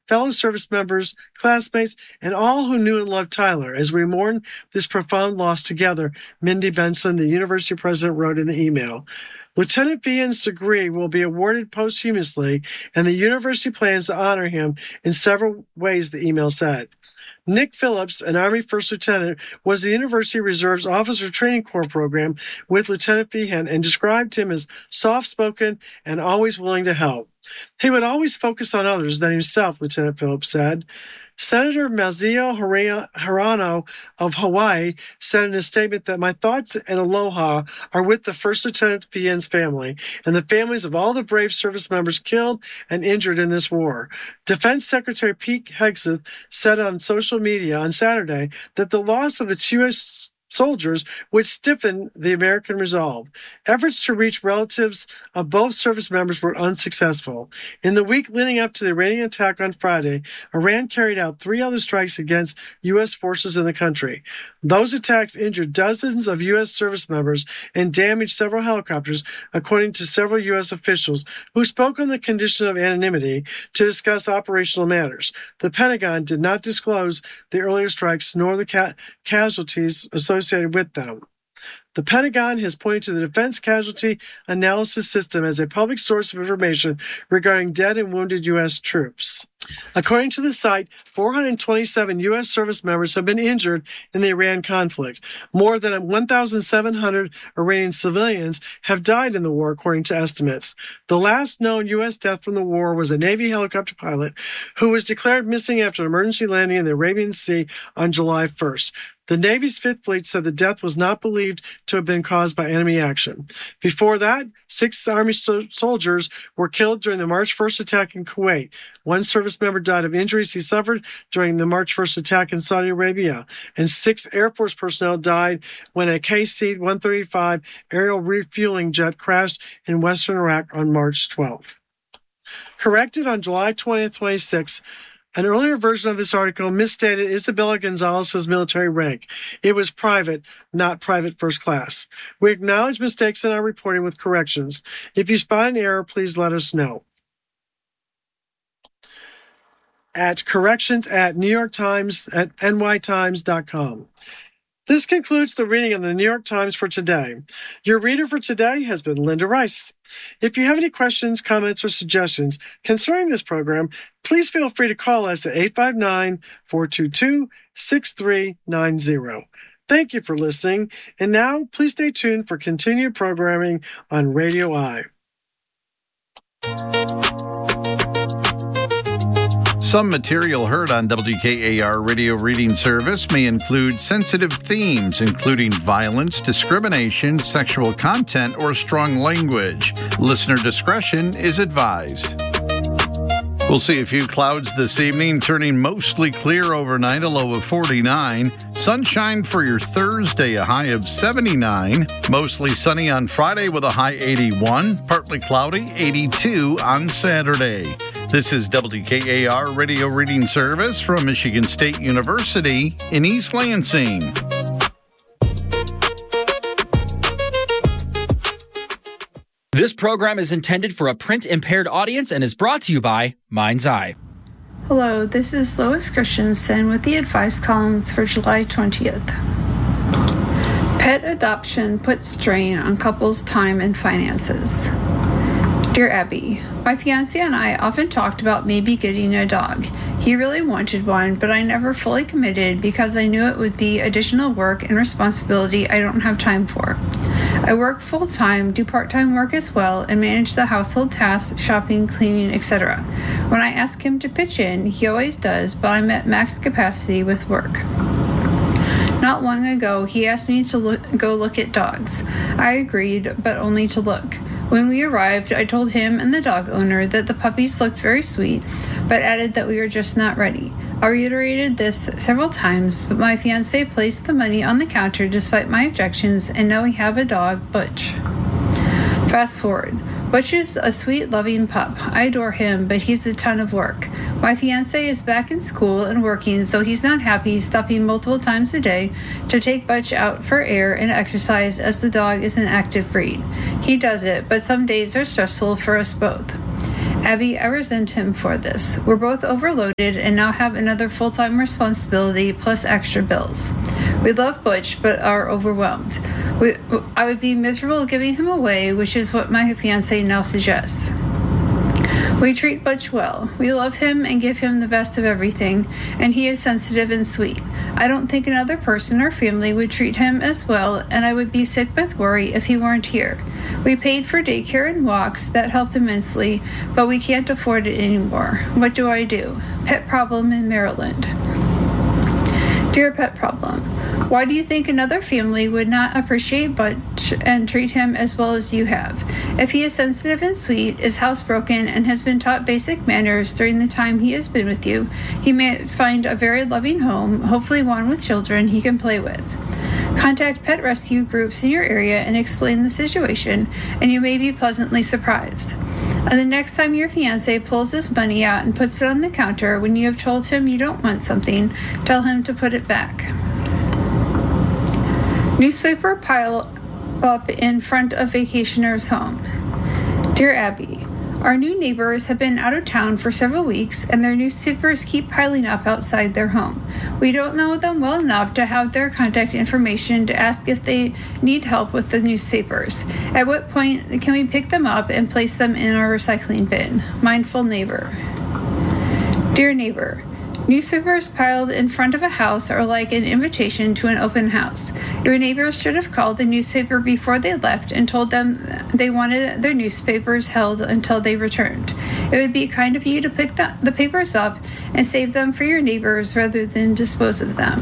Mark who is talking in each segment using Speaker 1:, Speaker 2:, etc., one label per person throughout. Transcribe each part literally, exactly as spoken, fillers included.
Speaker 1: fellow service members, classmates, and all who knew and loved Tyler as we mourn this profound loss together, Mindy Benson, the university president, wrote in the email. Lieutenant Behan's degree will be awarded posthumously, and the university plans to honor him in several ways, the email said. Nick Phillips, an Army First Lieutenant, was the University Reserve's Officer Training Corps program with Lieutenant Behan and described him as soft-spoken and always willing to help. He would always focus on others than himself, Lieutenant Phillips said. Senator Mazzeo Hirano of Hawaii said in a statement that my thoughts and aloha are with the First Lieutenant Behan's family and the families of all the brave service members killed and injured in this war. Defense Secretary Pete Hegseth said on social media on Saturday that the loss of the two U S soldiers would stiffen the American resolve. Efforts to reach relatives of both service members were unsuccessful. In the week leading up to the Iranian attack on Friday, Iran carried out three other strikes against U S forces in the country. Those attacks injured dozens of U S service members and damaged several helicopters, according to several U S officials who spoke on the condition of anonymity to discuss operational matters. The Pentagon did not disclose the earlier strikes nor the ca- casualties associated with them. The Pentagon has pointed to the Defense Casualty Analysis System as a public source of information regarding dead and wounded U S troops. According to the site, four hundred twenty-seven U S service members have been injured in the Iran conflict. More than one thousand seven hundred Iranian civilians have died in the war, according to estimates. The last known U S death from the war was a Navy helicopter pilot who was declared missing after an emergency landing in the Arabian Sea on July first. The Navy's Fifth Fleet said the death was not believed to have been caused by enemy action. Before that, six Army so- soldiers were killed during the March first attack in Kuwait. One service member died of injuries he suffered during the March first attack in Saudi Arabia, and six Air Force personnel died when a K C one thirty-five aerial refueling jet crashed in western Iraq on March twelfth. Corrected on July twentieth, twenty-six, an earlier version of this article misstated Isabella Gonzalez's military rank. It was private, not private first class. We acknowledge mistakes in our reporting with corrections. If you spot an error, please let us know. At corrections at New York Times at N Y Times dot com. This concludes the reading of the New York Times for today. Your reader for today has been Linda Rice. If you have any questions, comments, or suggestions concerning this program, please feel free to call us at eight five nine, four two two, six three nine zero. Thank you for listening, and now please stay tuned for continued programming on Radio I.
Speaker 2: Some material heard on W K A R Radio Reading Service may include sensitive themes, including violence, discrimination, sexual content, or strong language. Listener discretion is advised. We'll see a few clouds this evening, turning mostly clear overnight, a low of forty-nine. Sunshine for your Thursday, a high of seventy-nine. Mostly sunny on Friday with a high eighty-one. Partly cloudy, eighty-two on Saturday. This is W K A R Radio Reading Service from Michigan State University in East Lansing.
Speaker 3: This program is intended for a print-impaired audience and is brought to you by Mind's Eye.
Speaker 4: Hello, this is Lois Christensen with the advice columns for July twentieth. Pet adoption puts strain on couples' time and finances. Dear Abby, my fiancé and I often talked about maybe getting a dog. He really wanted one, but I never fully committed because I knew it would be additional work and responsibility I don't have time for. I work full-time, do part-time work as well, and manage the household tasks, shopping, cleaning, et cetera. When I ask him to pitch in, he always does, but I'm at max capacity with work. Not long ago, he asked me to look, go look at dogs. I agreed, but only to look. When we arrived, I told him and the dog owner that the puppies looked very sweet, but added that we were just not ready. I reiterated this several times, but my fiancé placed the money on the counter despite my objections, and now we have a dog, Butch. Fast forward. Butch is a sweet, loving pup. I adore him, but he's a ton of work. My fiancé is back in school and working, so he's not happy stopping multiple times a day to take Butch out for air and exercise, as the dog is an active breed. He does it, but some days are stressful for us both. Abby, I resent him for this. We're both overloaded and now have another full-time responsibility plus extra bills. We love Butch, but are overwhelmed. We, I would be miserable giving him away, which is what my fiancé now suggests. We treat Butch well. We love him and give him the best of everything, and he is sensitive and sweet. I don't think another person or family would treat him as well, and I would be sick with worry if he weren't here. We paid for daycare and walks. That helped immensely, but we can't afford it anymore. What do I do? Pet problem in Maryland. Dear Pet Problem, why do you think another family would not appreciate Butch and treat him as well as you have? If he is sensitive and sweet, is housebroken, and has been taught basic manners during the time he has been with you, he may find a very loving home, hopefully one with children he can play with. Contact pet rescue groups in your area and explain the situation, and you may be pleasantly surprised. And the next time your fiancé pulls his money out and puts it on the counter when you have told him you don't want something, tell him to put it back. Newspaper pile up in front of vacationer's home. Dear Abby, our new neighbors have been out of town for several weeks, and their newspapers keep piling up outside their home. We don't know them well enough to have their contact information to ask if they need help with the newspapers. At what point can we pick them up and place them in our recycling bin? Mindful Neighbor. Dear Neighbor, newspapers piled in front of a house are like an invitation to an open house. Your neighbors should have called the newspaper before they left and told them they wanted their newspapers held until they returned. It would be kind of you to pick the, the papers up and save them for your neighbors rather than dispose of them.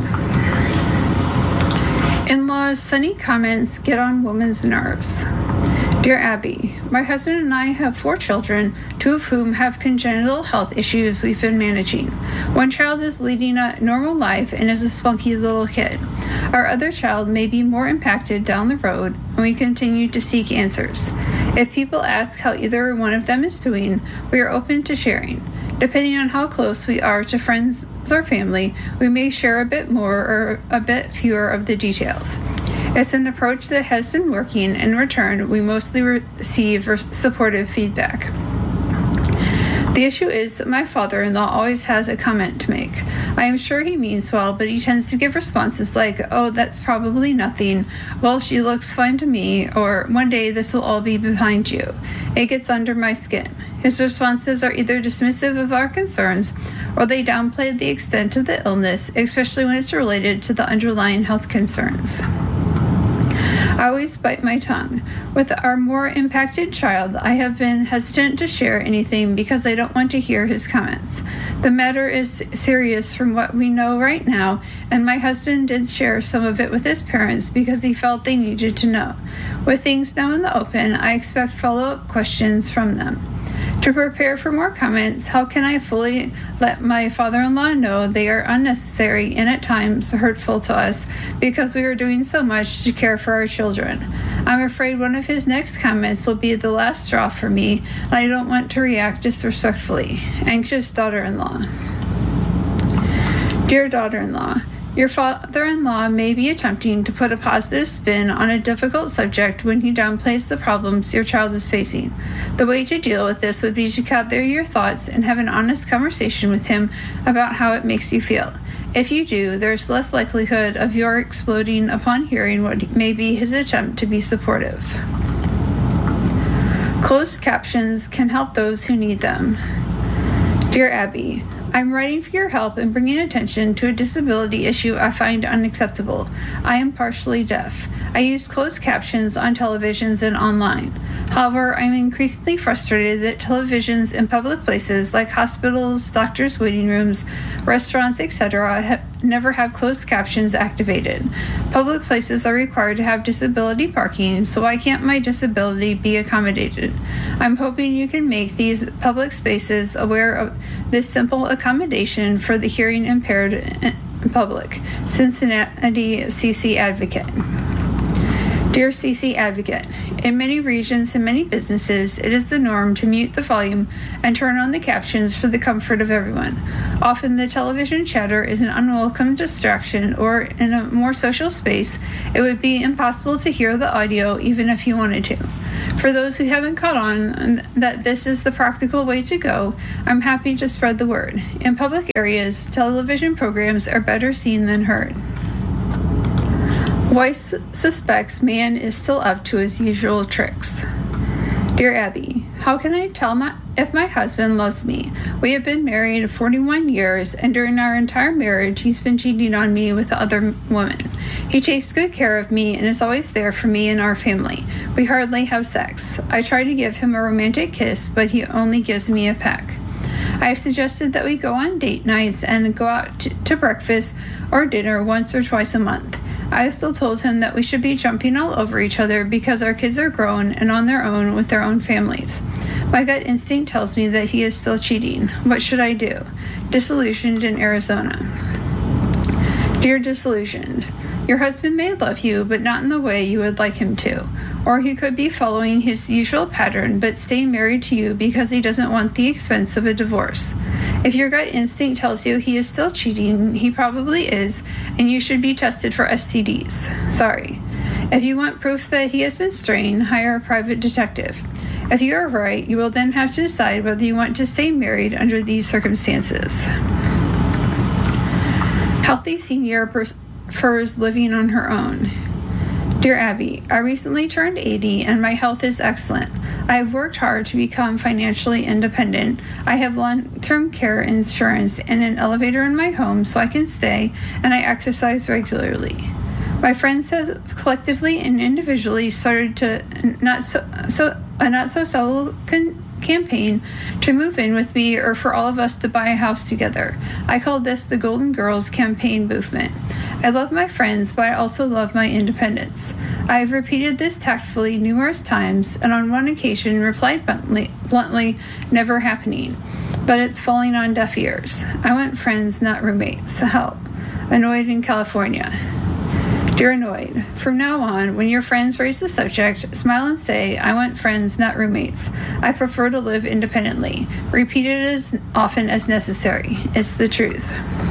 Speaker 4: In-laws' sunny comments get on women's nerves. Dear Abby, my husband and I have four children, two of whom have congenital health issues we've been managing. One child is leading a normal life and is a spunky little kid. Our other child may be more impacted down the road, and we continue to seek answers. If people ask how either one of them is doing, we are open to sharing. Depending on how close we are to friends or family, we may share a bit more or a bit fewer of the details. It's an approach that has been working. In return, we mostly receive supportive feedback. The issue is that my father-in-law always has a comment to make. I am sure he means well, but he tends to give responses like, oh, that's probably nothing, well, she looks fine to me, or one day this will all be behind you. It gets under my skin. His responses are either dismissive of our concerns, or they downplay the extent of the illness, especially when it's related to the underlying health concerns. I always bite my tongue. With our more impacted child, I have been hesitant to share anything because I don't want to hear his comments. The matter is serious from what we know right now, and my husband did share some of it with his parents because he felt they needed to know. With things now in the open, I expect follow-up questions from them. To prepare for more comments, how can I fully let my father-in-law know they are unnecessary and at times hurtful to us because we are doing so much to care for our children? I'm afraid one of his next comments will be the last straw for me, and I don't want to react disrespectfully. Anxious daughter-in-law. Dear daughter-in-law, your father-in-law may be attempting to put a positive spin on a difficult subject when he downplays the problems your child is facing. The way to deal with this would be to gather your thoughts and have an honest conversation with him about how it makes you feel. If you do, there's less likelihood of your exploding upon hearing what may be his attempt to be supportive. Closed captions can help those who need them. Dear Abby, I'm writing for your help in bringing attention to a disability issue I find unacceptable. I am partially deaf. I use closed captions on televisions and online. However, I'm increasingly frustrated that televisions in public places like hospitals, doctors' waiting rooms, restaurants, et cetera ha- never have closed captions activated. Public places are required to have disability parking, so why can't my disability be accommodated? I'm hoping you can make these public spaces aware of this simple accommodation for the hearing impaired public. Cincinnati C C Advocate. Dear C C Advocate, in many regions and many businesses, it is the norm to mute the volume and turn on the captions for the comfort of everyone. Often the television chatter is an unwelcome distraction, or in a more social space, it would be impossible to hear the audio even if you wanted to. For those who haven't caught on that this is the practical way to go, I'm happy to spread the word. In public areas, television programs are better seen than heard. Wife suspects man is still up to his usual tricks. Dear Abby, how can I tell my, if my husband loves me? We have been married forty-one years, and during our entire marriage, he's been cheating on me with other women. He takes good care of me and is always there for me and our family. We hardly have sex. I try to give him a romantic kiss, but he only gives me a peck. I have suggested that we go on date nights and go out to, to breakfast or dinner once or twice a month. I have still told him that we should be jumping all over each other because our kids are grown and on their own with their own families. My gut instinct tells me that he is still cheating. What should I do? Disillusioned in Arizona. Dear Disillusioned, your husband may love you, but not in the way you would like him to. Or he could be following his usual pattern, but staying married to you because he doesn't want the expense of a divorce. If your gut instinct tells you he is still cheating, he probably is, and you should be tested for S T Ds. Sorry. If you want proof that he has been straying, hire a private detective. If you are right, you will then have to decide whether you want to stay married under these circumstances. Healthy senior prefers living on her own. Dear Abby, I recently turned eighty and my health is excellent. I have worked hard to become financially independent. I have long-term care insurance and an elevator in my home so I can stay, and I exercise regularly. My friends have collectively and individually started to not so, so a not so subtle con- campaign to move in with me or for all of us to buy a house together. I call this the Golden Girls campaign movement. I love my friends, but I also love my independence. I have repeated this tactfully numerous times, and on one occasion replied bluntly, bluntly, never happening. But it's falling on deaf ears. I want friends, not roommates. Help. Annoyed in California. Dear Annoyed, from now on, when your friends raise the subject, smile and say, I want friends, not roommates. I prefer to live independently. Repeat it as often as necessary. It's the truth.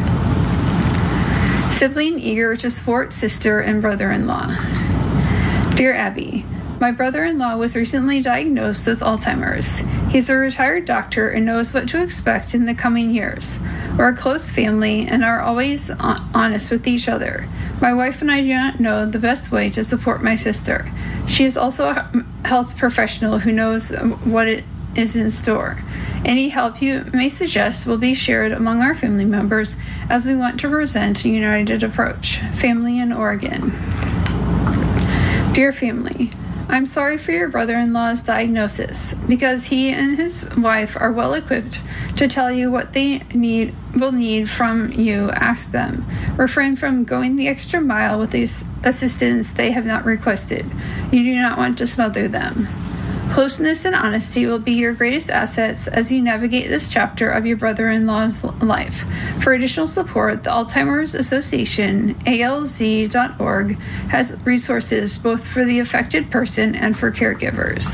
Speaker 4: Sibling eager to support sister and brother-in-law. Dear Abby, my brother-in-law was recently diagnosed with Alzheimer's. He's a retired doctor and knows what to expect in the coming years. We're a close family and are always honest with each other. My wife and I do not know the best way to support my sister. She is also a health professional who knows what it is in store. Any help you may suggest will be shared among our family members as we want to present a united approach. Family in Oregon. Dear family, I'm sorry for your brother-in-law's diagnosis because he and his wife are well equipped to tell you what they need will need from you. Ask them. Refrain from going the extra mile with the assistance they have not requested. You do not want to smother them. Closeness and honesty will be your greatest assets as you navigate this chapter of your brother-in-law's life. For additional support, the Alzheimer's Association, A L Z dot org, has resources both for the affected person and for caregivers.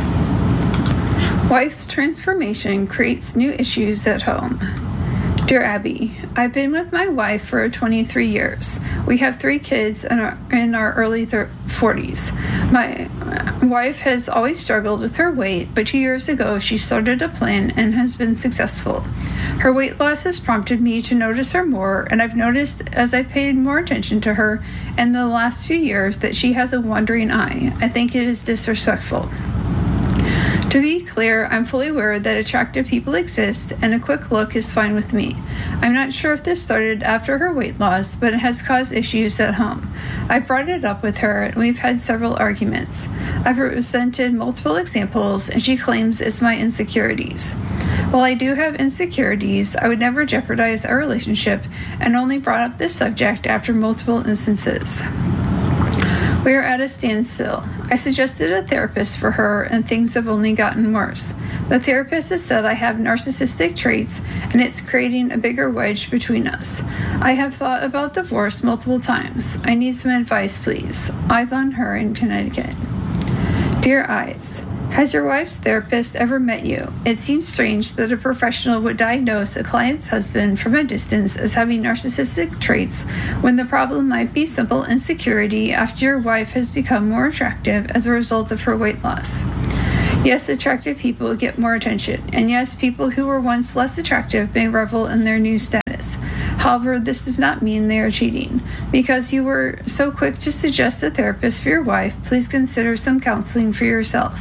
Speaker 4: Wife's transformation creates new issues at home. Dear Abby, I've been with my wife for twenty-three years. We have three kids and are in our early forties. My wife has always struggled with her weight, but two years ago she started a plan and has been successful. Her weight loss has prompted me to notice her more, and I've noticed as I paid more attention to her in the last few years that she has a wandering eye. I think it is disrespectful. To be clear, I'm fully aware that attractive people exist, and a quick look is fine with me. I'm not sure if this started after her weight loss, but it has caused issues at home. I brought it up with her, and we've had several arguments. I've presented multiple examples, and she claims it's my insecurities. While I do have insecurities, I would never jeopardize our relationship, and only brought up this subject after multiple instances. We are at a standstill. I suggested a therapist for her, and things have only gotten worse. The therapist has said I have narcissistic traits, and it's creating a bigger wedge between us. I have thought about divorce multiple times. I need some advice, please. Eyes on Her in Connecticut. Dear Eyes, Has your wife's therapist ever met you? It seems strange that a professional would diagnose a client's husband from a distance as having narcissistic traits when the problem might be simple insecurity after your wife has become more attractive as a result of her weight loss. Yes, attractive people get more attention, and yes, people who were once less attractive may revel in their new status. However, this does not mean they are cheating. Because you were so quick to suggest a therapist for your wife, please consider some counseling for yourself.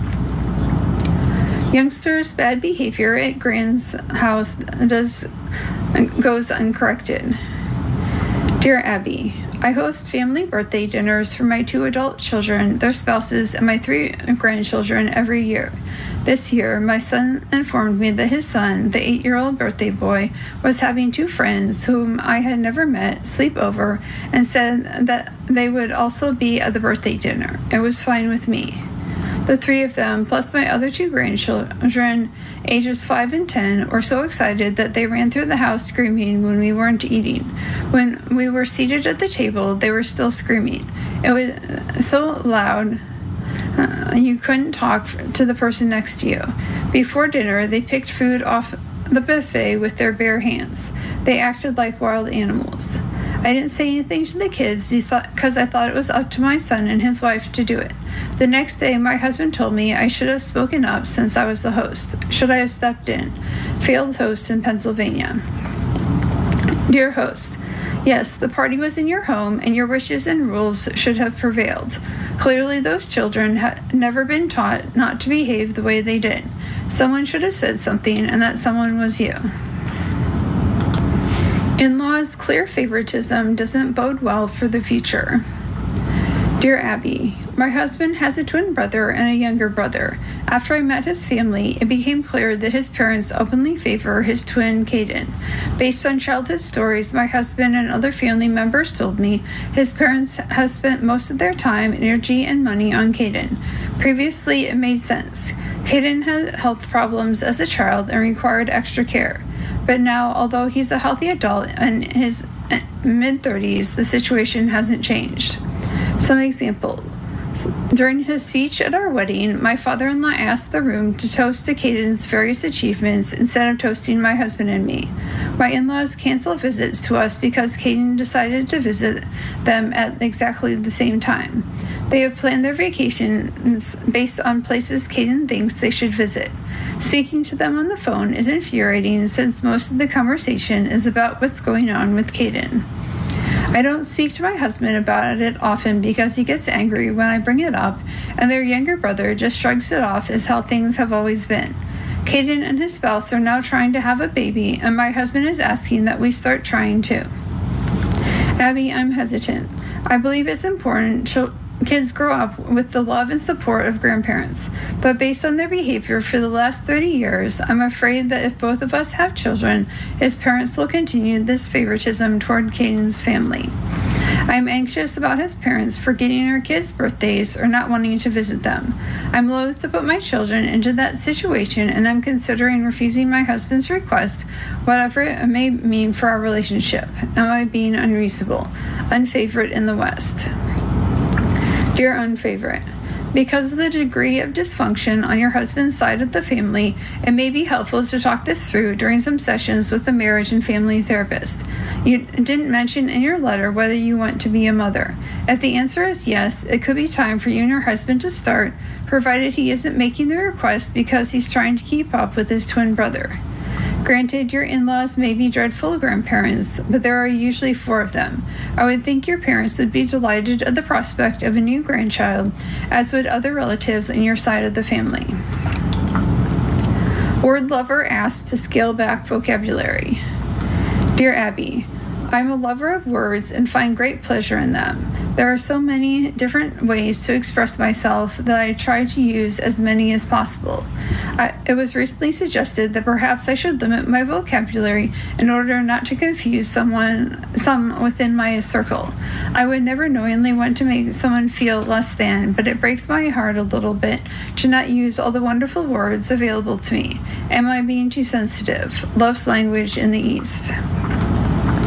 Speaker 4: Youngsters' bad behavior at Grand's house does goes uncorrected. Dear Abby, I host family birthday dinners for my two adult children, their spouses, and my three grandchildren every year. This year, my son informed me that his son, the eight-year-old birthday boy, was having two friends whom I had never met sleep over and said that they would also be at the birthday dinner. It was fine with me. The three of them, plus my other two grandchildren, ages five and ten, were so excited that they ran through the house screaming when we weren't eating. When we were seated at the table, they were still screaming. It was so loud uh, you couldn't talk to the person next to you. Before dinner, they picked food off the buffet with their bare hands. They acted like wild animals. I didn't say anything to the kids because I thought it was up to my son and his wife to do it. The next day, my husband told me I should have spoken up since I was the host. Should I have stepped in? Failed host in Pennsylvania. Dear host, yes, the party was in your home and your wishes and rules should have prevailed. Clearly, those children had never been taught not to behave the way they did. Someone should have said something, and that someone was you. In-laws' clear favoritism doesn't bode well for the future. Dear Abby, my husband has a twin brother and a younger brother. After I met his family, it became clear that his parents openly favor his twin, Caden. Based on childhood stories my husband and other family members told me, his parents have spent most of their time, energy, and money on Caden. Previously, it made sense. Caden had health problems as a child and required extra care. But now, although he's a healthy adult in his mid-thirties, the situation hasn't changed. Some examples. During his speech at our wedding, my father-in-law asked the room to toast to Caden's various achievements instead of toasting my husband and me. My in-laws canceled visits to us because Caden decided to visit them at exactly the same time. They have planned their vacations based on places Caden thinks they should visit. Speaking to them on the phone is infuriating since most of the conversation is about what's going on with Caden. I don't speak to my husband about it often because he gets angry when I bring it up, and their younger brother just shrugs it off as how things have always been. Caden and his spouse are now trying to have a baby, and my husband is asking that we start trying too. Abby, I'm hesitant. I believe it's important to kids grow up with the love and support of grandparents, but based on their behavior for the last thirty years, I'm afraid that if both of us have children, his parents will continue this favoritism toward Caden's family. I'm anxious about his parents forgetting our kids' birthdays or not wanting to visit them. I'm loath to put my children into that situation, and I'm considering refusing my husband's request, whatever it may mean for our relationship. Am I being unreasonable? Unfavorite in the West. Dear unfavorite, because of the degree of dysfunction on your husband's side of the family, it may be helpful to talk this through during some sessions with a marriage and family therapist. You didn't mention in your letter whether you want to be a mother. If the answer is yes, it could be time for you and your husband to start, provided he isn't making the request because he's trying to keep up with his twin brother. Granted, your in-laws may be dreadful grandparents, but there are usually four of them. I would think your parents would be delighted at the prospect of a new grandchild, as would other relatives on your side of the family. Word lover asked to scale back vocabulary. Dear Abby, I'm a lover of words and find great pleasure in them. There are so many different ways to express myself that I try to use as many as possible. I, it was recently suggested that perhaps I should limit my vocabulary in order not to confuse someone, some within my circle. I would never knowingly want to make someone feel less than, but it breaks my heart a little bit to not use all the wonderful words available to me. Am I being too sensitive? Love's language in the East.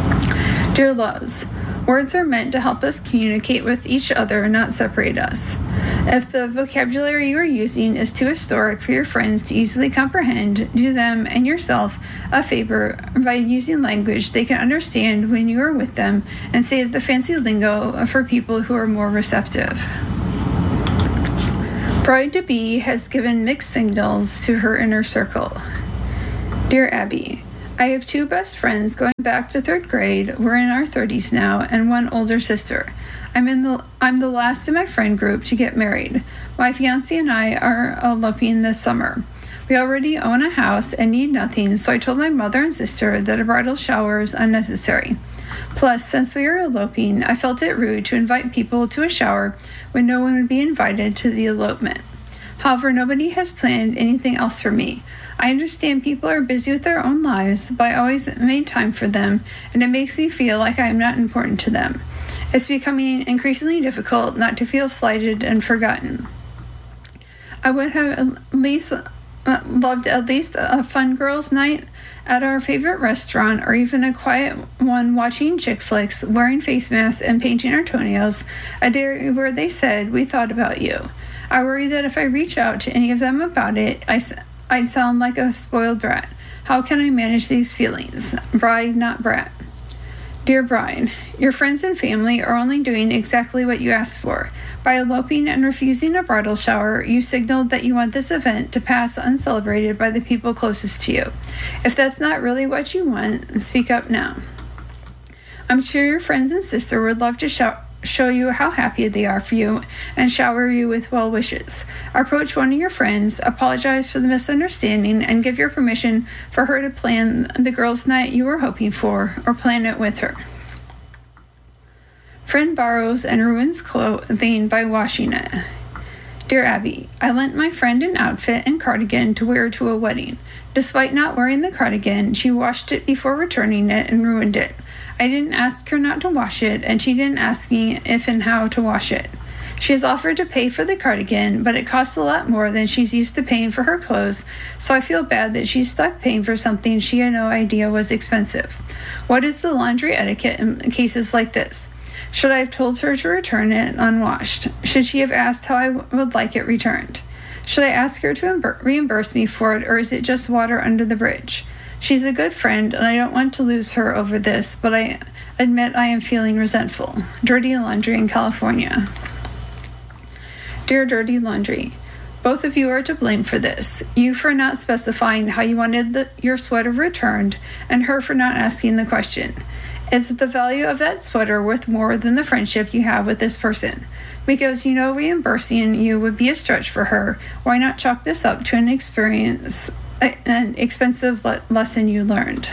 Speaker 4: Dear loves, words are meant to help us communicate with each other, not separate us. If the vocabulary you are using is too historic for your friends to easily comprehend, do them and yourself a favor by using language they can understand when you are with them, and save the fancy lingo for people who are more receptive. Bride-to-be has given mixed signals to her inner circle. Dear Abby, I have two best friends going back to third grade. We're in our thirties now, and one older sister. I'm in the I'm the last in my friend group to get married. My fiancé and I are eloping this summer. We already own a house and need nothing, so I told my mother and sister that a bridal shower is unnecessary. Plus, since we are eloping, I felt it rude to invite people to a shower when no one would be invited to the elopement. However, nobody has planned anything else for me. I understand people are busy with their own lives, but I always made time for them, and it makes me feel like I am not important to them. It's becoming increasingly difficult not to feel slighted and forgotten. I would have at least uh, loved at least a fun girls' night at our favorite restaurant, or even a quiet one watching chick flicks, wearing face masks, and painting our toenails, a day where they said, "We thought about you." I worry that if I reach out to any of them about it, I, I'd sound like a spoiled brat. How can I manage these feelings? Bride, not brat. Dear bride, your friends and family are only doing exactly what you asked for. By eloping and refusing a bridal shower, you signaled that you want this event to pass uncelebrated by the people closest to you. If that's not really what you want, speak up now. I'm sure your friends and sister would love to show, show you how happy they are for you and shower you with well wishes. Approach one of your friends, apologize for the misunderstanding, and give your permission for her to plan the girls' night you were hoping for, or plan it with her. Friend borrows and ruins clothing by washing it. Dear Abby, I lent my friend an outfit and cardigan to wear to a wedding. Despite not wearing the cardigan, she washed it before returning it and ruined it. I didn't ask her not to wash it, and she didn't ask me if and how to wash it. She has offered to pay for the cardigan, but it costs a lot more than she's used to paying for her clothes, so I feel bad that she's stuck paying for something she had no idea was expensive. What is the laundry etiquette in cases like this? Should I have told her to return it unwashed? Should she have asked how I would like it returned? Should I ask her to reimburse me for it, or is it just water under the bridge? She's a good friend, and I don't want to lose her over this, but I admit I am feeling resentful. Dirty Laundry in California. Dear Dirty Laundry, both of you are to blame for this. You for not specifying how you wanted the, your sweater returned, and her for not asking the question. Is the value of that sweater worth more than the friendship you have with this person? Because you know reimbursing you would be a stretch for her, why not chalk this up to an experience, an expensive le- lesson you learned?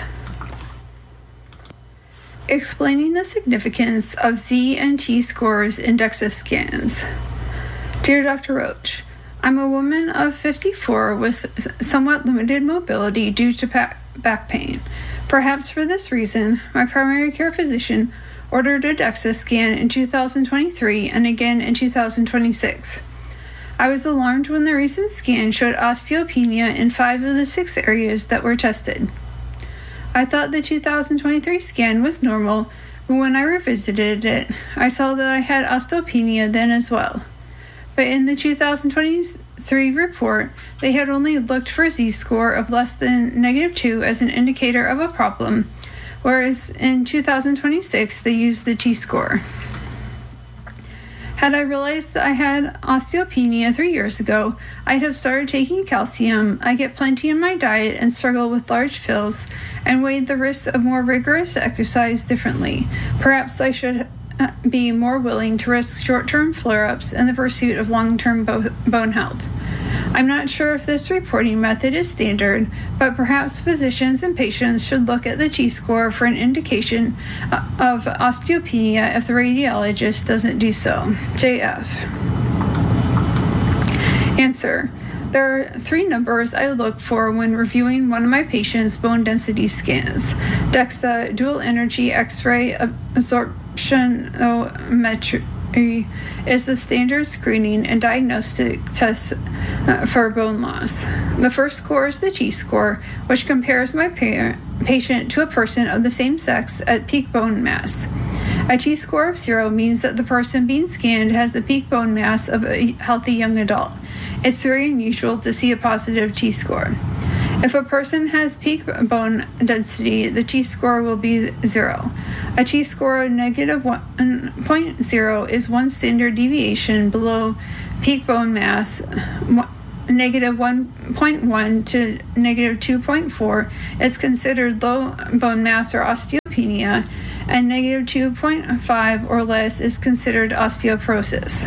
Speaker 4: Explaining the significance of Z and T scores in DEXA scans. Dear Doctor Roach, I'm a woman of fifty-four with somewhat limited mobility due to pa- back pain. Perhaps for this reason, my primary care physician ordered a DEXA scan in two thousand twenty-three and again in two thousand twenty-six. I was alarmed when the recent scan showed osteopenia in five of the six areas that were tested. I thought the two thousand twenty-three scan was normal, but when I revisited it, I saw that I had osteopenia then as well. But in the two thousand twenty-three report, they had only looked for a Z-score of less than negative two as an indicator of a problem, whereas in two thousand twenty-six, they used the T-score. Had I realized that I had osteopenia three years ago, I'd have started taking calcium. I get plenty in my diet and struggle with large pills, and weighed the risks of more rigorous exercise differently. Perhaps I should be more willing to risk short-term flare-ups in the pursuit of long-term bo- bone health. I'm not sure if this reporting method is standard, but perhaps physicians and patients should look at the T-score for an indication of osteopenia if the radiologist doesn't do so. J F. Answer. There are three numbers I look for when reviewing one of my patient's bone density scans. DEXA, dual energy X-ray absorptiometry, is the standard screening and diagnostic test uh, for bone loss. The first score is the T-score, which compares my pa- patient to a person of the same sex at peak bone mass. A T-score of zero means that the person being scanned has the peak bone mass of a healthy young adult. It's very unusual to see a positive T-score. If a person has peak bone density, the T-score will be zero. A T-score of negative one point zero is one standard deviation below peak bone mass. Negative one point one to negative two point four is considered low bone mass or osteopenia, and negative two point five or less is considered osteoporosis.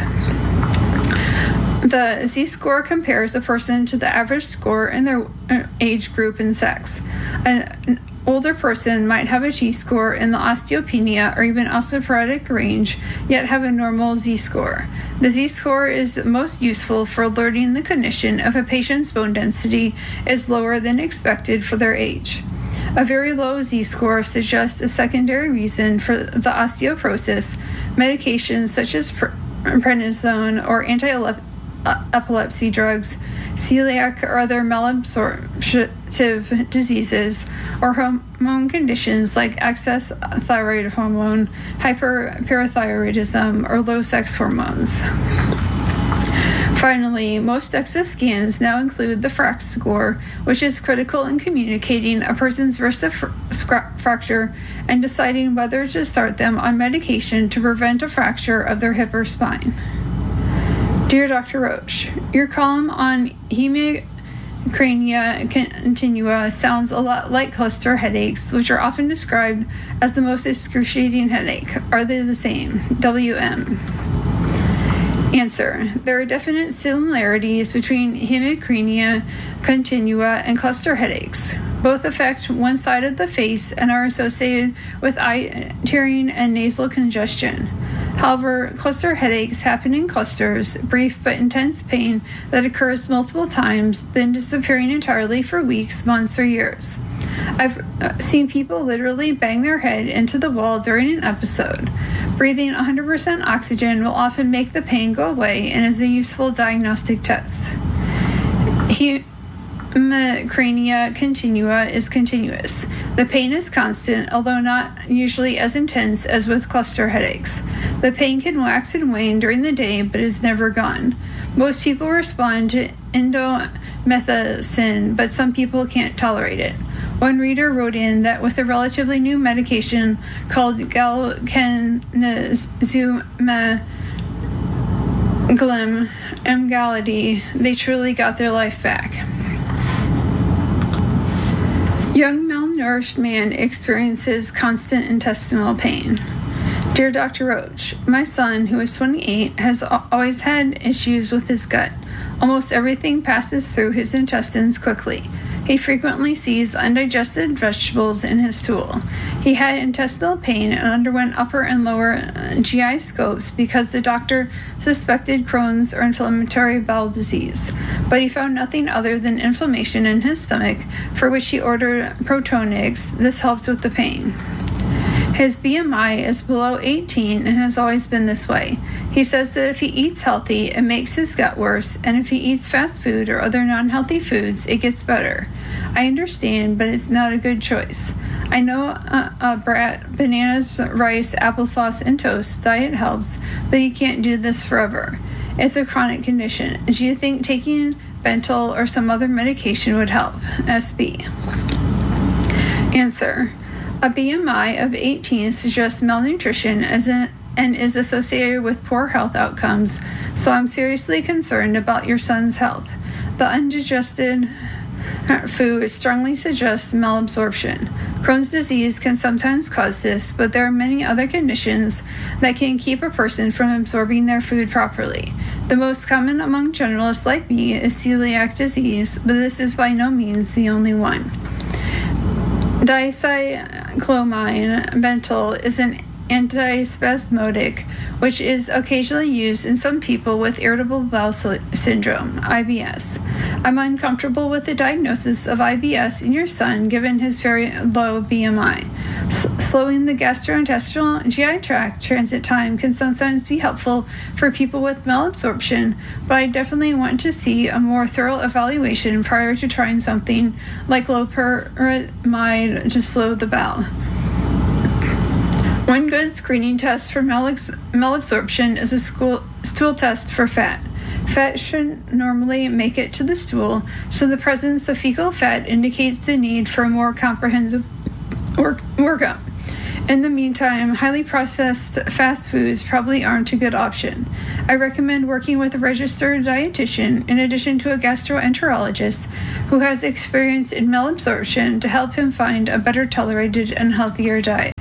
Speaker 4: The Z-score compares a person to the average score in their age group and sex. An older person might have a T-score in the osteopenia or even osteoporotic range, yet have a normal Z-score. The Z-score is most useful for alerting the clinician if a patient's bone density is lower than expected for their age. A very low Z-score suggests a secondary reason for the osteoporosis. Medications such as prednisone or anti-epilepsy drugs, celiac or other malabsorptive diseases, or hormone conditions like excess thyroid hormone, hyperparathyroidism, or low sex hormones. Finally, most DEXA scans now include the F R A X score, which is critical in communicating a person's risk of fracture and deciding whether to start them on medication to prevent a fracture of their hip or spine. Dear Doctor Roach, your column on hemicrania continua sounds a lot like cluster headaches, which are often described as the most excruciating headache. Are they the same? W M. Answer. There are definite similarities between hemicrania continua and cluster headaches. Both affect one side of the face and are associated with eye tearing and nasal congestion. However, cluster headaches happen in clusters, brief but intense pain that occurs multiple times, then disappearing entirely for weeks, months, or years. I've seen people literally bang their head into the wall during an episode. Breathing one hundred percent oxygen will often make the pain go away and is a useful diagnostic test. Hemicrania continua is continuous. The pain is constant, although not usually as intense as with cluster headaches. The pain can wax and wane during the day, but is never gone. Most people respond to indomethacin, but some people can't tolerate it. One reader wrote in that with a relatively new medication called galcanezumab Emgality, they truly got their life back. Young malnourished man experiences constant intestinal pain. Dear Doctor Roach, my son, who is twenty-eight, has always had issues with his gut. Almost everything passes through his intestines quickly. He frequently sees undigested vegetables in his stool. He had intestinal pain and underwent upper and lower G I scopes because the doctor suspected Crohn's or inflammatory bowel disease, but he found nothing other than inflammation in his stomach, for which he ordered Protonix. This helped with the pain. His B M I is below eighteen and has always been this way. He says that if he eats healthy, it makes his gut worse, and if he eats fast food or other non-healthy foods, it gets better. I understand, but it's not a good choice. I know uh, uh, Brat, bananas, rice, applesauce, and toast diet helps, but you can't do this forever. It's a chronic condition. Do you think taking Bentyl or some other medication would help? S B. Answer. A B M I of eighteen suggests malnutrition as an, and is associated with poor health outcomes, so I'm seriously concerned about your son's health. The undigested food strongly suggests malabsorption. Crohn's disease can sometimes cause this, but there are many other conditions that can keep a person from absorbing their food properly. The most common among generalists like me is celiac disease, but this is by no means the only one. Dicyclomine Bentyl is an antispasmodic, which is occasionally used in some people with irritable bowel syndrome, I B S. I'm uncomfortable with the diagnosis of I B S in your son given his very low B M I. S- slowing the gastrointestinal G I tract transit time can sometimes be helpful for people with malabsorption, but I definitely want to see a more thorough evaluation prior to trying something like loperamide to slow the bowel. One good screening test for malabs- malabsorption is a school- stool test for fat. Fat should normally make it to the stool, so the presence of fecal fat indicates the need for a more comprehensive work- workup. In the meantime, highly processed fast foods probably aren't a good option. I recommend working with a registered dietitian in addition to a gastroenterologist who has experience in malabsorption to help him find a better tolerated and healthier diet.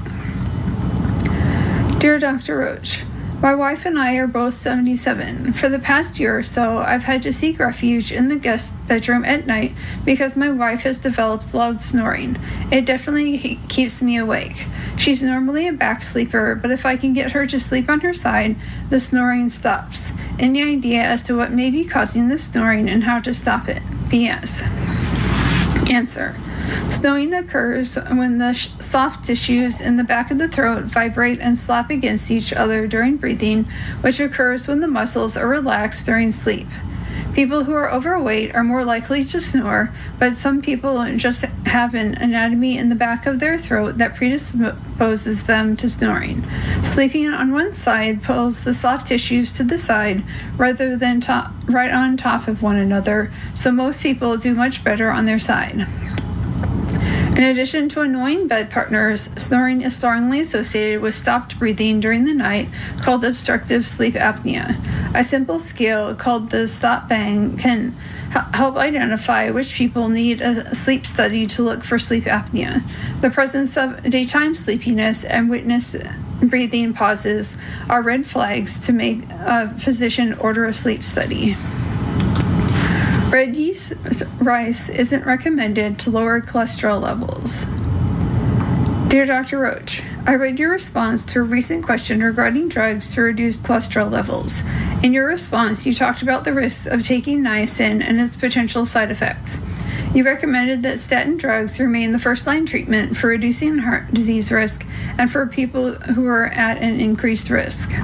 Speaker 4: Dear Doctor Roach, my wife and I are both seventy-seven. For the past year or so, I've had to seek refuge in the guest bedroom at night because my wife has developed loud snoring. It definitely keeps me awake. She's normally a back sleeper, but if I can get her to sleep on her side, the snoring stops. Any idea as to what may be causing the snoring and how to stop it? P S. Answer. Snoring occurs when the sh- soft tissues in the back of the throat vibrate and slap against each other during breathing, which occurs when the muscles are relaxed during sleep. People who are overweight are more likely to snore, but some people just have an anatomy in the back of their throat that predisposes them to snoring. Sleeping on one side pulls the soft tissues to the side rather than to- right on top of one another, so most people do much better on their side. In addition to annoying bed partners, snoring is strongly associated with stopped breathing during the night, called obstructive sleep apnea. A simple scale called the Stop Bang can h- help identify which people need a sleep study to look for sleep apnea. The presence of daytime sleepiness and witness breathing pauses are red flags to make a physician order a sleep study. Red yeast rice isn't recommended to lower cholesterol levels. Dear Doctor Roach, I read your response to a recent question regarding drugs to reduce cholesterol levels. In your response, you talked about the risks of taking niacin and its potential side effects. You recommended that statin drugs remain the first-line treatment for reducing heart disease risk and for people who are at an increased risk.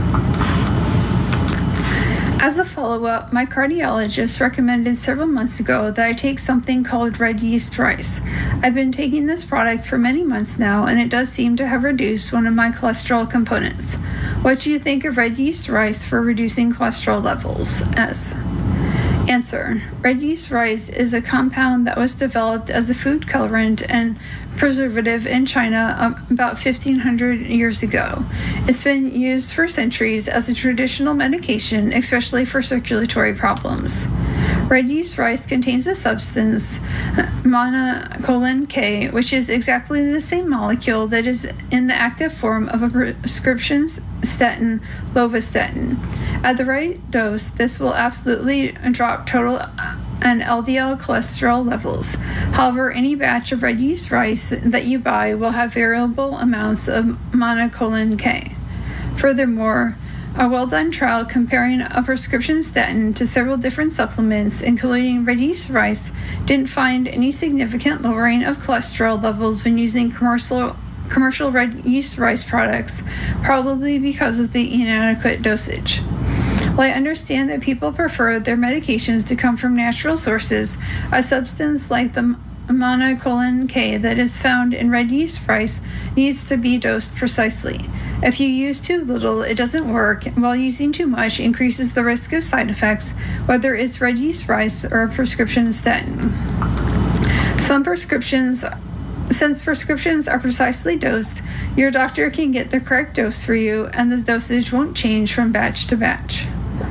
Speaker 4: As a follow-up, my cardiologist recommended several months ago that I take something called red yeast rice. I've been taking this product for many months now, and it does seem to have reduced one of my cholesterol components. What do you think of red yeast rice for reducing cholesterol levels? S. Answer. Red yeast rice is a compound that was developed as a food colorant and preservative in China about fifteen hundred years ago. It's been used for centuries as a traditional medication, especially for circulatory problems. Red yeast rice contains a substance, monocolin K, which is exactly the same molecule that is in the active form of a prescription statin, lovastatin. At the right dose, this will absolutely drop total and L D L cholesterol levels. However, any batch of red yeast rice that you buy will have variable amounts of monocolin K. Furthermore, a well-done trial comparing a prescription statin to several different supplements, including red yeast rice, didn't find any significant lowering of cholesterol levels when using commercial commercial red yeast rice products, probably because of the inadequate dosage. While I understand that people prefer their medications to come from natural sources, a substance like the monocolin K that is found in red yeast rice needs to be dosed precisely. If you use too little, it doesn't work, while using too much increases the risk of side effects, whether it's red yeast rice or a prescription statin. Some prescriptions Since prescriptions are precisely dosed, your doctor can get the correct dose for you, and the dosage won't change from batch to batch.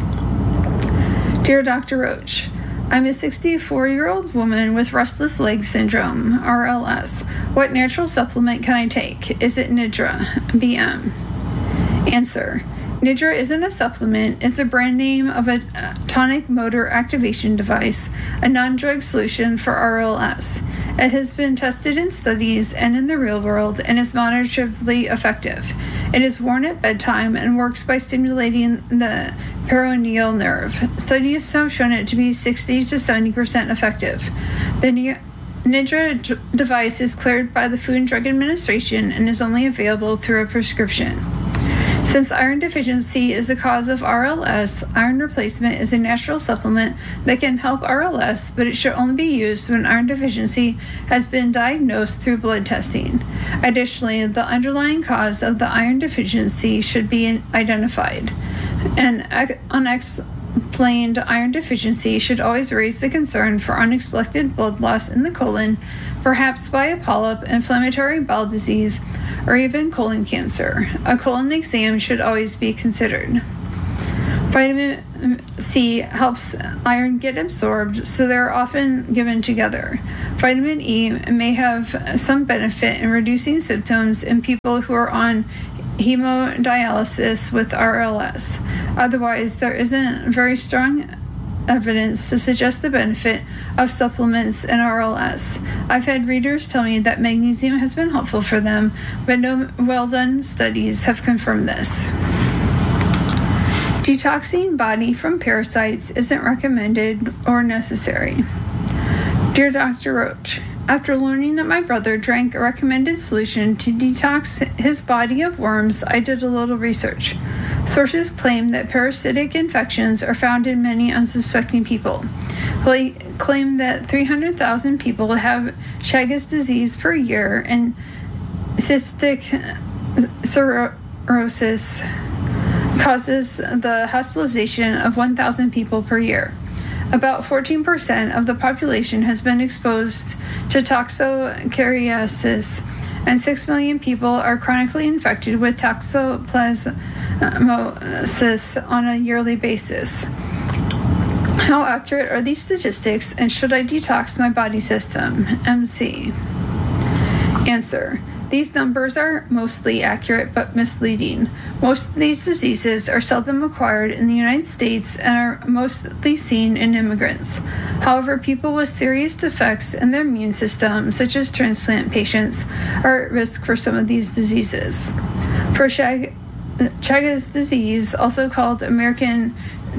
Speaker 4: Dear Doctor Roach, I'm a sixty-four-year-old woman with restless leg syndrome, R L S. What natural supplement can I take? Is it Nidra? B M. Answer. Nidra isn't a supplement. It's a brand name of a tonic motor activation device, a non-drug solution for R L S. It has been tested in studies and in the real world and is moderately effective. It is worn at bedtime and works by stimulating the peroneal nerve. Studies have shown it to be sixty to seventy percent effective. The Nidra d- device is cleared by the Food and Drug Administration and is only available through a prescription. Since iron deficiency is a cause of R L S, iron replacement is a natural supplement that can help R L S, but it should only be used when iron deficiency has been diagnosed through blood testing. Additionally, the underlying cause of the iron deficiency should be identified. An unexplained iron deficiency should always raise the concern for unexpected blood loss in the colon, perhaps by a polyp, inflammatory bowel disease, or even colon cancer. A colon exam should always be considered. Vitamin C helps iron get absorbed, so they're often given together. Vitamin E may have some benefit in reducing symptoms in people who are on hemodialysis with R L S. Otherwise, there isn't very strong evidence to suggest the benefit of supplements in R L S. I've had readers tell me that magnesium has been helpful for them, but no well-done studies have confirmed this. Detoxing body from parasites isn't recommended or necessary. Dear Doctor Roach, after learning that my brother drank a recommended solution to detox his body of worms, I did a little research. Sources claim that parasitic infections are found in many unsuspecting people. They claim that three hundred thousand people have Chagas disease per year, and cystic cirrhosis causes the hospitalization of one thousand people per year. About fourteen percent of the population has been exposed to toxocariasis, and six million people are chronically infected with toxoplasmosis on a yearly basis. How accurate are these statistics, and should I detox my body system? M C. Answer. These numbers are mostly accurate but misleading. Most of these diseases are seldom acquired in the United States and are mostly seen in immigrants. However, people with serious defects in their immune system, such as transplant patients, are at risk for some of these diseases. For Chag- Chagas disease, also called American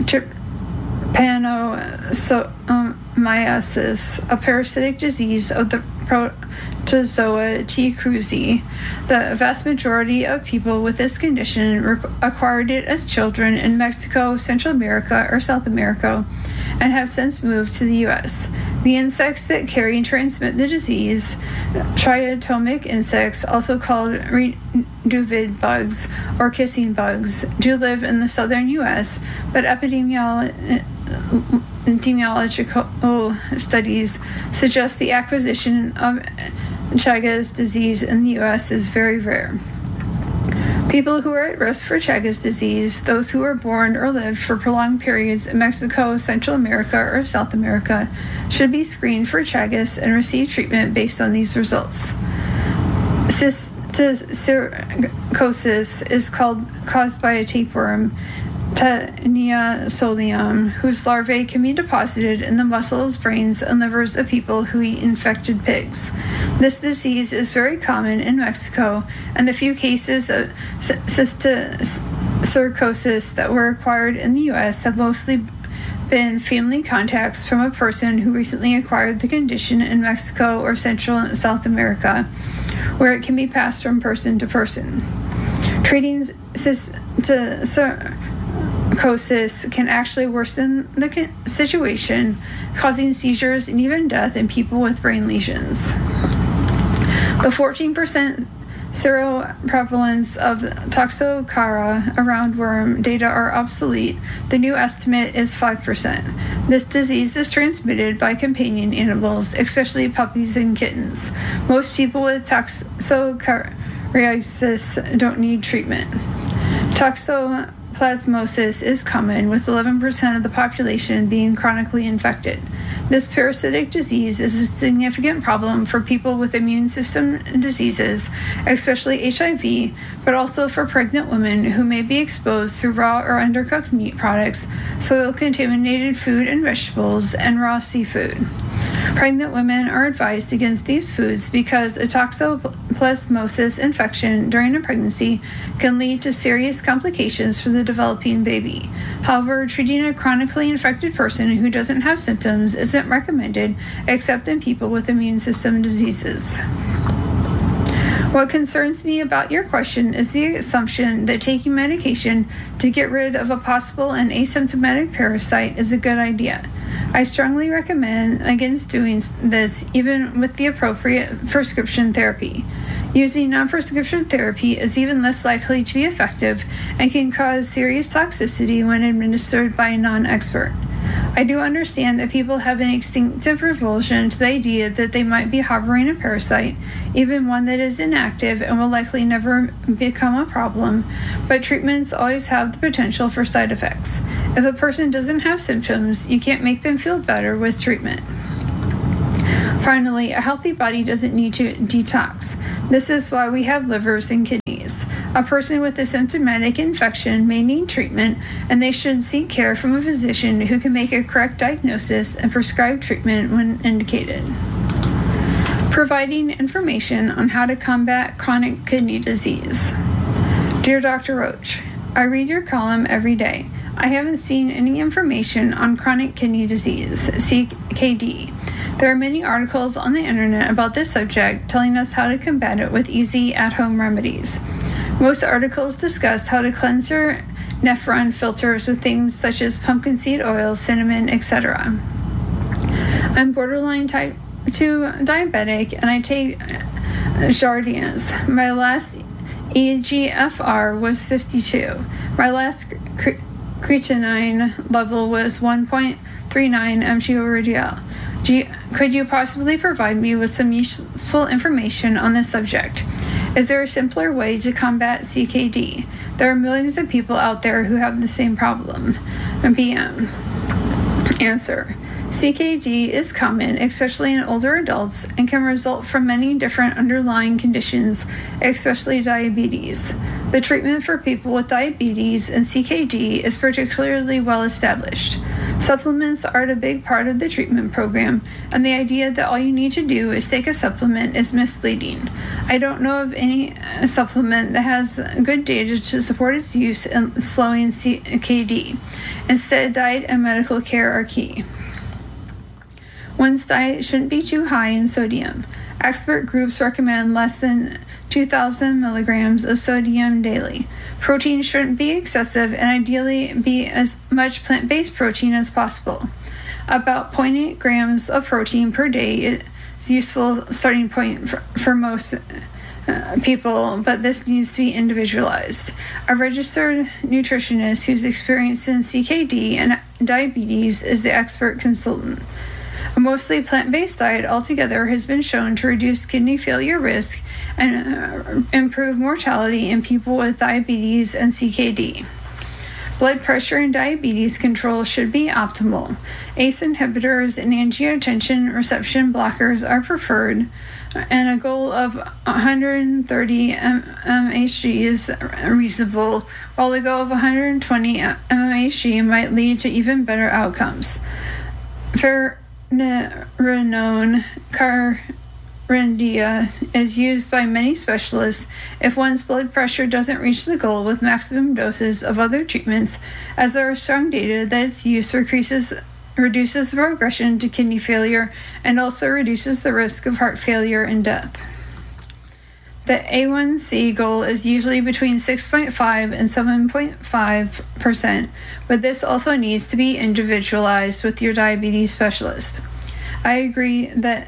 Speaker 4: trypanosomiasis, a parasitic disease of the Protozoa T. cruzi, the vast majority of people with this condition rec- acquired it as children in Mexico, Central America, or South America, and have since moved to the U S. The insects that carry and transmit the disease, triatomic insects, also called reduvid bugs or kissing bugs, do live in the southern U S, but epidemiolo- epidemiological studies suggest the acquisition of Chagas disease in the U S is very rare. People who are at risk for Chagas disease, those who were born or lived for prolonged periods in Mexico, Central America, or South America, should be screened for Chagas and receive treatment based on these results. Cysticercosis is called, caused by a tapeworm, Taenia solium, whose larvae can be deposited in the muscles, brains, and livers of people who eat infected pigs. This disease is very common in Mexico, and the few cases of cysticercosis that were acquired in the U S have mostly been family contacts from a person who recently acquired the condition in Mexico or Central and South America, where it can be passed from person to person. Treating cysticercosis can actually worsen the situation, causing seizures and even death in people with brain lesions. The fourteen percent seroprevalence of Toxocara roundworm data are obsolete. The new estimate is five percent. This disease is transmitted by companion animals, especially puppies and kittens. Most people with toxocariasis don't need treatment. Toxoplasmosis is common, with eleven percent of the population being chronically infected. This parasitic disease is a significant problem for people with immune system diseases, especially H I V, but also for pregnant women who may be exposed through raw or undercooked meat products, soil-contaminated food and vegetables, and raw seafood. Pregnant women are advised against these foods because a toxoplasmosis infection during a pregnancy can lead to serious complications for the developing baby. However, treating a chronically infected person who doesn't have symptoms isn't recommended except in people with immune system diseases. What concerns me about your question is the assumption that taking medication to get rid of a possible and asymptomatic parasite is a good idea. I strongly recommend against doing this, even with the appropriate prescription therapy. Using non-prescription therapy is even less likely to be effective and can cause serious toxicity when administered by a non-expert. I do understand that people have an instinctive revulsion to the idea that they might be harboring a parasite, even one that is inactive and will likely never become a problem, but treatments always have the potential for side effects. If a person doesn't have symptoms, you can't make them feel better with treatment. Finally, a healthy body doesn't need to detox. This is why we have livers and kidneys. A person with a symptomatic infection may need treatment, and they should seek care from a physician who can make a correct diagnosis and prescribe treatment when indicated. Providing information on how to combat chronic kidney disease. Dear Doctor Roach, I read your column every day. I haven't seen any information on chronic kidney disease, C K D. There are many articles on the internet about this subject telling us how to combat it with easy at-home remedies. Most articles discuss how to cleanse your nephron filters with things such as pumpkin seed oil, cinnamon, et cetera. I'm borderline type two diabetic and I take Jardiance. My last E G F R was fifty-two. My last cre- creatinine level was one point three nine milligrams per deciliter. G- could you possibly provide me with some useful information on this subject? Is there a simpler way to combat C K D? There are millions of people out there who have the same problem. B M. Answer. C K D is common, especially in older adults, and can result from many different underlying conditions, especially diabetes. The treatment for people with diabetes and C K D is particularly well established. Supplements are a big part of the treatment program, and the idea that all you need to do is take a supplement is misleading. I don't know of any supplement that has good data to support its use in slowing C K D. Instead, diet and medical care are key. One's diet shouldn't be too high in sodium. Expert groups recommend less than two thousand milligrams of sodium daily. Protein shouldn't be excessive and ideally be as much plant-based protein as possible. About zero point eight grams of protein per day is a useful starting point for, for most uh, people, but this needs to be individualized. A registered nutritionist who's experienced in C K D and diabetes is the expert consultant. A mostly plant-based diet altogether has been shown to reduce kidney failure risk and uh, improve mortality in people with diabetes and C K D. Blood pressure and diabetes control should be optimal. A C E inhibitors and angiotensin reception blockers are preferred, and a goal of one hundred thirty mmHg is reasonable, while a goal of one hundred twenty mmHg might lead to even better outcomes. For Finerenone Carindia is used by many specialists if one's blood pressure doesn't reach the goal with maximum doses of other treatments, as there are strong data that its use increases, reduces the progression to kidney failure and also reduces the risk of heart failure and death. The A one C goal is usually between six point five and seven point five percent, but this also needs to be individualized with your diabetes specialist. I agree that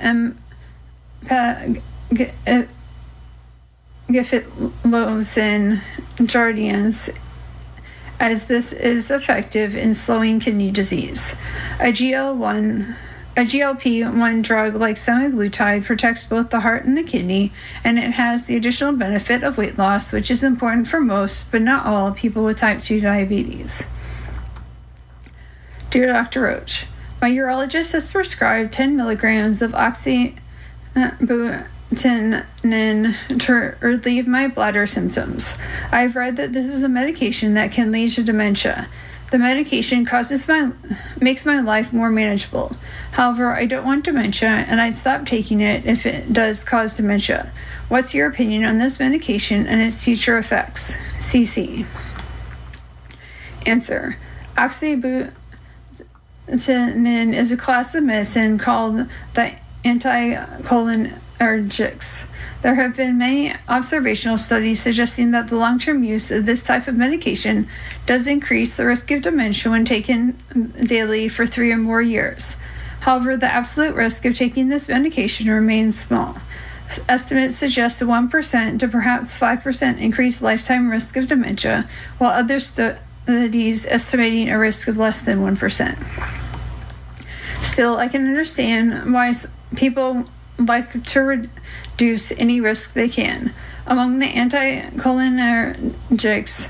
Speaker 4: empagliflozin Jardiance, as this is effective in slowing kidney disease. A G L one A G L P one drug like semaglutide protects both the heart and the kidney, and it has the additional benefit of weight loss, which is important for most, but not all, people with type two diabetes. Dear Doctor Roach, my urologist has prescribed ten milligrams of oxybutynin to relieve my bladder symptoms. I've read that this is a medication that can lead to dementia. The medication causes my makes my life more manageable. However, I don't want dementia, and I'd stop taking it if it does cause dementia. What's your opinion on this medication and its future effects? C C. Answer. Oxybutynin is a class of medicine called the anticholinergics. cholinergics. There have been many observational studies suggesting that the long-term use of this type of medication does increase the risk of dementia when taken daily for three or more years. However, the absolute risk of taking this medication remains small. Estimates suggest a one percent to perhaps five percent increased lifetime risk of dementia, while other studies estimating a risk of less than one percent. Still, I can understand why people like to reduce any risk they can. Among the anticholinergics,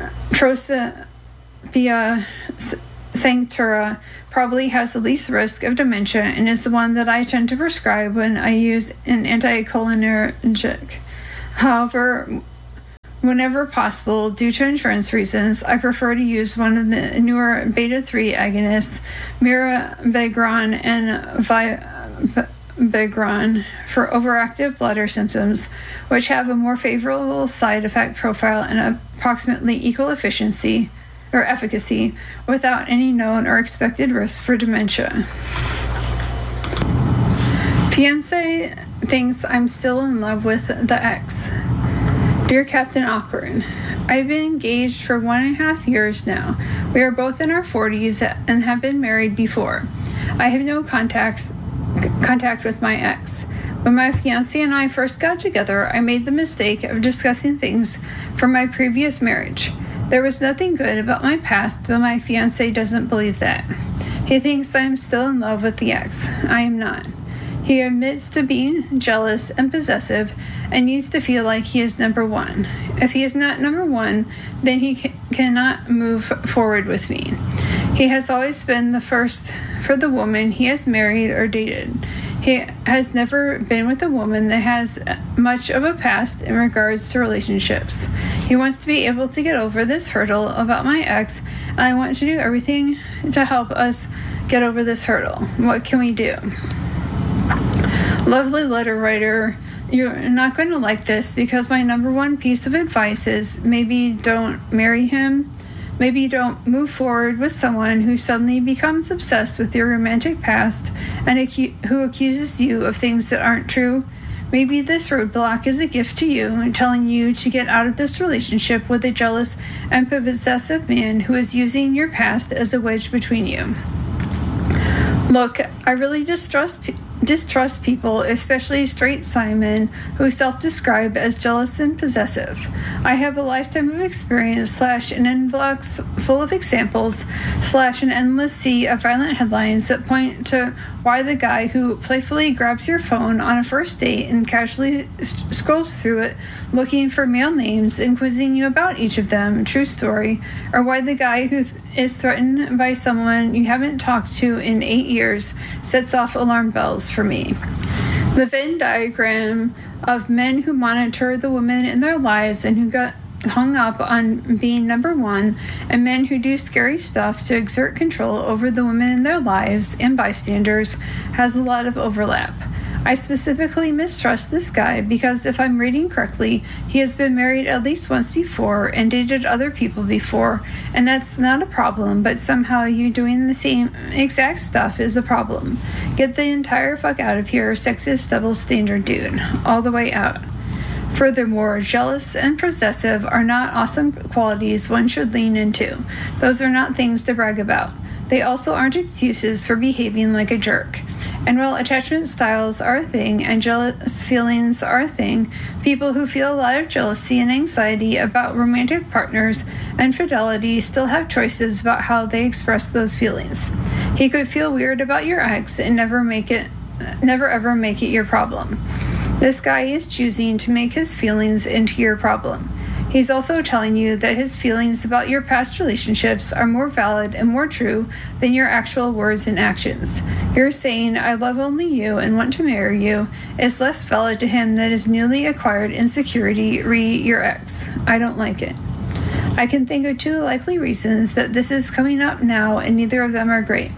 Speaker 4: Trospium sanctura probably has the least risk of dementia and is the one that I tend to prescribe when I use an anticholinergic. However, whenever possible, due to insurance reasons, I prefer to use one of the newer beta three agonists, mirabegron and Viabegron, for overactive bladder symptoms, which have a more favorable side effect profile and approximately equal efficiency or efficacy without any known or expected risk for dementia. Fiancé thinks I'm still in love with the ex. Dear Captain Awkward, I've been engaged for one and a half years now. We are both in our forties and have been married before. I have no contacts, contact with my ex. When my fiancé and I first got together, I made the mistake of discussing things from my previous marriage. There was nothing good about my past, but my fiancé doesn't believe that. He thinks I am still in love with the ex. I am not. He admits to being jealous and possessive and needs to feel like he is number one. If he is not number one, then he c- cannot move forward with me. He has always been the first for the woman he has married or dated. He has never been with a woman that has much of a past in regards to relationships. He wants to be able to get over this hurdle about my ex, and I want to do everything to help us get over this hurdle. What can we do? Lovely letter writer, you're not going to like this because my number one piece of advice is maybe don't marry him. Maybe don't move forward with someone who suddenly becomes obsessed with your romantic past and acu- who accuses you of things that aren't true. Maybe this roadblock is a gift to you, telling you to get out of this relationship with a jealous and possessive man who is using your past as a wedge between you. Look, I really distrust pe- distrust people, especially straight Simon, who self-describe as jealous and possessive. I have a lifetime of experience slash an inbox full of examples slash an endless sea of violent headlines that point to why the guy who playfully grabs your phone on a first date and casually st- scrolls through it looking for male names and quizzing you about each of them, true story, or why the guy who th- is threatened by someone you haven't talked to in eight years sets off alarm bells for me. The Venn diagram of men who monitor the women in their lives and who got hung up on being number one, and men who do scary stuff to exert control over the women in their lives and bystanders has a lot of overlap. I specifically mistrust this guy because if I'm reading correctly, he has been married at least once before and dated other people before, and that's not a problem, but somehow you doing the same exact stuff is a problem. Get the entire fuck out of here, sexist double standard dude. All the way out. Furthermore, jealous and possessive are not awesome qualities one should lean into. Those are not things to brag about. They also aren't excuses for behaving like a jerk. And while attachment styles are a thing and jealous feelings are a thing, people who feel a lot of jealousy and anxiety about romantic partners and fidelity still have choices about how they express those feelings. He could feel weird about your ex and never make it, never ever make it your problem. This guy is choosing to make his feelings into your problem. He's also telling you that his feelings about your past relationships are more valid and more true than your actual words and actions. Your saying, I love only you and want to marry you, is less valid to him than his newly acquired insecurity re your ex. I don't like it. I can think of two likely reasons that this is coming up now, and neither of them are great.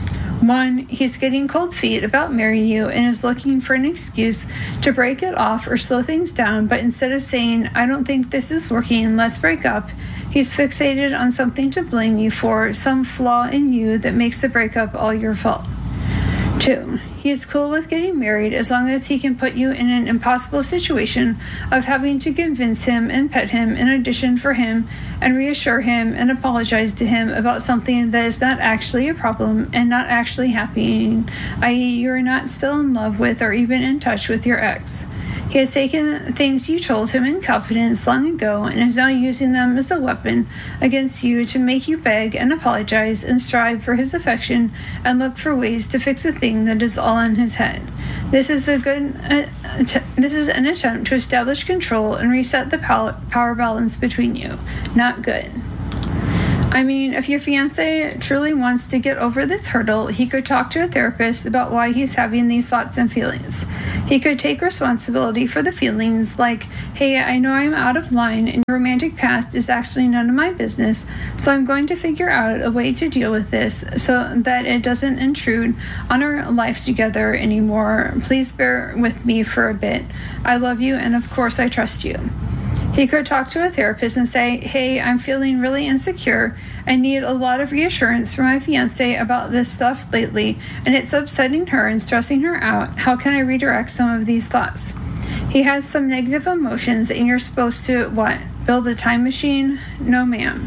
Speaker 4: One, he's getting cold feet about marrying you and is looking for an excuse to break it off or slow things down, but instead of saying, I don't think this is working, let's break up, he's fixated on something to blame you for, some flaw in you that makes the breakup all your fault. Two, He is cool with getting married as long as he can put you in an impossible situation of having to convince him and pet him in addition for him and reassure him and apologize to him about something that is not actually a problem and not actually happening, that is you are not still in love with or even in touch with your ex. He has taken things you told him in confidence long ago and is now using them as a weapon against you to make you beg and apologize and strive for his affection and look for ways to fix a thing that is all in his head. This is a good. Uh, att- this is an attempt to establish control and reset the pow- power balance between you. Not good. I mean, if your fiancé truly wants to get over this hurdle, he could talk to a therapist about why he's having these thoughts and feelings. He could take responsibility for the feelings, like, hey, I know I'm out of line and your romantic past is actually none of my business, so I'm going to figure out a way to deal with this so that it doesn't intrude on our life together anymore. Please bear with me for a bit. I love you, and of course I trust you. He could talk to a therapist and say, hey, I'm feeling really insecure. I need a lot of reassurance from my fiancé about this stuff lately, and it's upsetting her and stressing her out. How can I redirect some of these thoughts? He has some negative emotions, and you're supposed to, what, build a time machine? No, ma'am.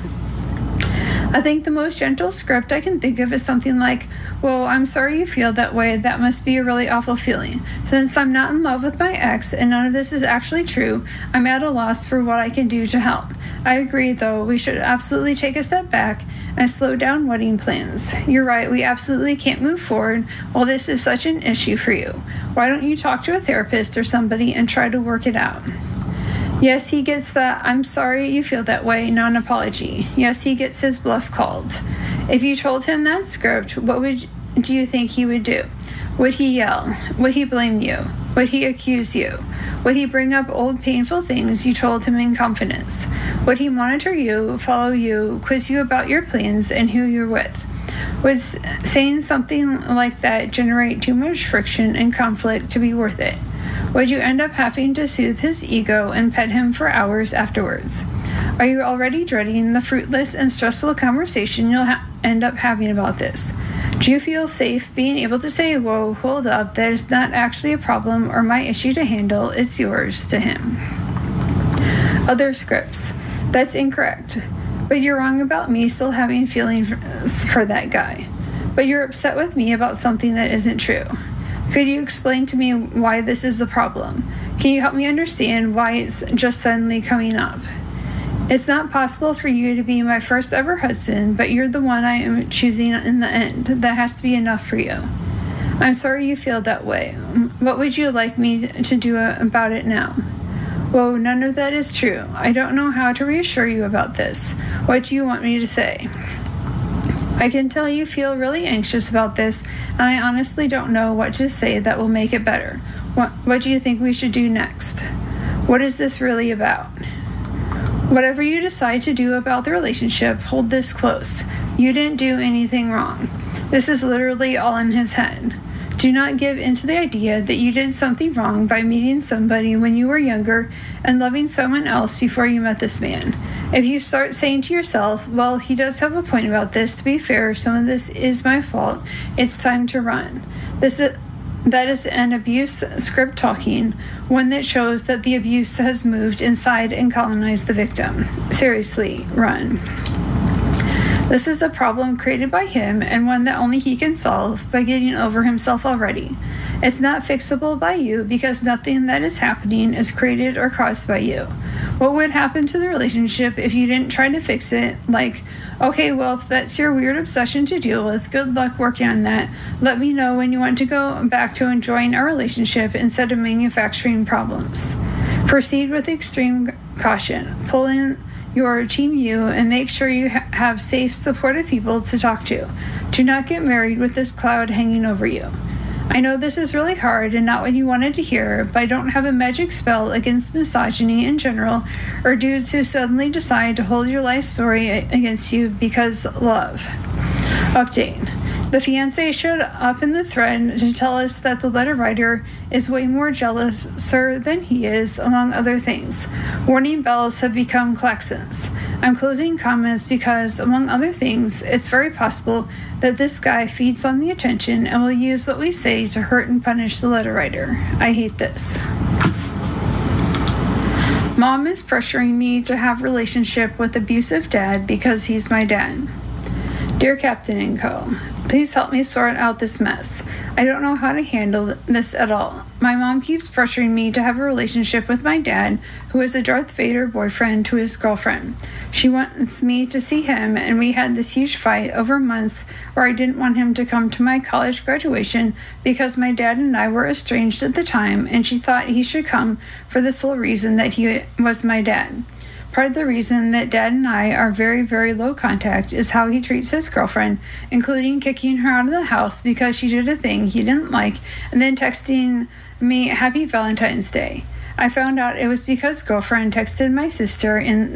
Speaker 4: I think the most gentle script I can think of is something like, well, I'm sorry you feel that way. That must be a really awful feeling. Since I'm not in love with my ex and none of this is actually true, I'm at a loss for what I can do to help. I agree, though, we should absolutely take a step back and slow down wedding plans. You're right, we absolutely can't move forward while this is such an issue for you. Why don't you talk to a therapist or somebody and try to work it out? Yes, he gets the I'm sorry you feel that way non-apology. Yes, he gets his bluff called. If you told him that script, what would do you think he would do? Would he yell? Would he blame you? Would he accuse you? Would he bring up old painful things you told him in confidence? Would he monitor you, follow you, quiz you about your plans and who you're with? Would saying something like that generate too much friction and conflict to be worth it? Would you end up having to soothe his ego and pet him for hours afterwards? Are you already dreading the fruitless and stressful conversation you'll ha- end up having about this? Do you feel safe being able to say, whoa, hold up, there's not actually a problem or my issue to handle, it's yours, to him? Other scripts. That's incorrect. But you're wrong about me still having feelings for that guy. But you're upset with me about something that isn't true. Could you explain to me why this is a problem? Can you help me understand why it's just suddenly coming up? It's not possible for you to be my first ever husband, but you're the one I am choosing in the end. That has to be enough for you. I'm sorry you feel that way. What would you like me to do about it now? Whoa, none of that is true. I don't know how to reassure you about this. What do you want me to say? I can tell you feel really anxious about this, and I honestly don't know what to say that will make it better. What, what do you think we should do next? What is this really about? Whatever you decide to do about the relationship, hold this close. You didn't do anything wrong. This is literally all in his head. Do not give in to the idea that you did something wrong by meeting somebody when you were younger and loving someone else before you met this man. If you start saying to yourself, well, he does have a point about this, to be fair, some of this is my fault, it's time to run. This is, that is an abuse script talking, one that shows that the abuse has moved inside and colonized the victim. Seriously, run. This is a problem created by him and one that only he can solve by getting over himself already. It's not fixable by you because nothing that is happening is created or caused by you. What would happen to the relationship if you didn't try to fix it? Like, okay, well, if that's your weird obsession to deal with, good luck working on that. Let me know when you want to go back to enjoying our relationship instead of manufacturing problems. Proceed with extreme caution. Pull in your team you and make sure you ha- have safe, supportive people to talk to. Do not get married with this cloud hanging over you. I know this is really hard and not what you wanted to hear, but I don't have a magic spell against misogyny in general or dudes who suddenly decide to hold your life story against you because love. Update. The fiancé showed up in the thread to tell us that the letter writer is way more jealous, sir, than he is, among other things. Warning bells have become klaxons. I'm closing comments because, among other things, it's very possible that this guy feeds on the attention and will use what we say to hurt and punish the letter writer. I hate this. Mom is pressuring me to have a relationship with abusive dad because he's my dad. Dear Captain and Co., please help me sort out this mess. I don't know how to handle this at all. My mom keeps pressuring me to have a relationship with my dad, who is a Darth Vader boyfriend to his girlfriend. She wants me to see him, and we had this huge fight over months where I didn't want him to come to my college graduation because my dad and I were estranged at the time, and she thought he should come for the sole reason that he was my dad. Part of the reason that Dad and I are very, very low contact is how he treats his girlfriend, including kicking her out of the house because she did a thing he didn't like, and then texting me Happy Valentine's Day. I found out it was because girlfriend texted my sister in